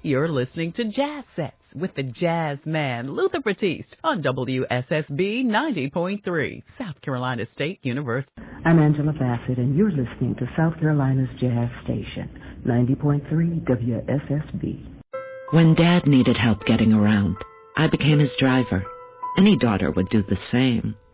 You're listening to Jazz Sets with the Jazz Man, Luther Batiste, on WSSB 90.3, South Carolina State University. I'm Angela Bassett, and you're listening to South Carolina's Jazz Station, 90.3 WSSB. When Dad needed help getting around, I became his driver. Any daughter would do the same.